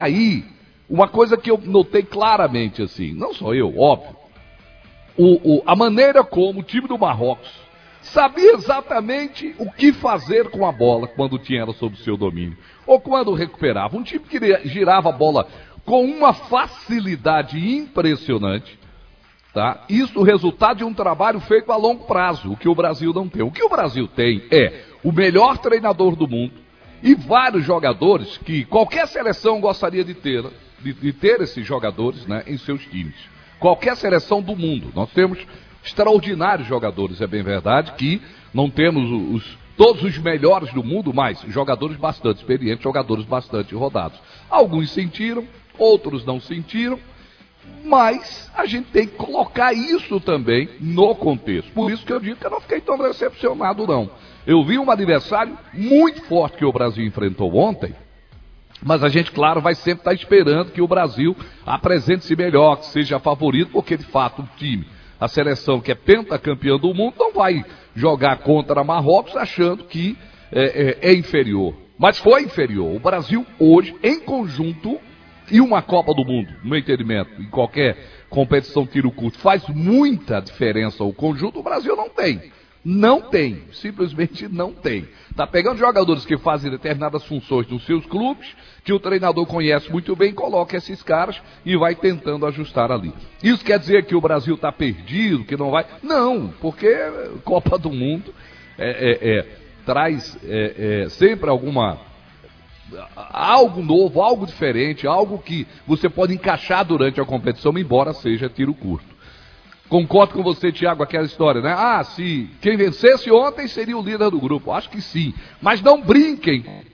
Aí, uma coisa que eu notei claramente, assim, não só eu, óbvio, a maneira como o time do Marrocos sabia exatamente o que fazer com a bola quando tinha ela sob o seu domínio, ou quando recuperava. Um time que girava a bola com uma facilidade impressionante, tá? Isso o resultado de um trabalho feito a longo prazo, o que o Brasil não tem. O que o Brasil tem é o melhor treinador do mundo e vários jogadores que qualquer seleção gostaria de ter esses jogadores, né, em seus times. Qualquer seleção do mundo. Nós temos extraordinários jogadores, é bem verdade que não temos todos os melhores do mundo, mas jogadores bastante experientes, jogadores bastante rodados. Alguns sentiram, outros não sentiram, mas a gente tem que colocar isso também no contexto. Por isso que eu digo que eu não fiquei tão decepcionado, não. Eu vi um adversário muito forte que o Brasil enfrentou ontem, mas a gente, claro, vai sempre estar esperando que o Brasil apresente-se melhor, que seja favorito, porque de fato o time, a seleção que é pentacampeã do mundo, não vai jogar contra Marrocos achando que é inferior. Mas foi inferior. O Brasil hoje, em conjunto, e uma Copa do Mundo, no meu entendimento, em qualquer competição tiro curto, faz muita diferença o conjunto, o Brasil não tem. Não tem, simplesmente não tem. Está pegando jogadores que fazem determinadas funções nos seus clubes, que o treinador conhece muito bem, coloca esses caras e vai tentando ajustar ali. Isso quer dizer que o Brasil está perdido, que não vai? Não, porque Copa do Mundo traz sempre algo novo, algo diferente, algo que você pode encaixar durante a competição, embora seja tiro curto. Concordo com você, Thiago, aquela história, né? Se quem vencesse ontem seria o líder do grupo. Acho que sim. Mas não brinquem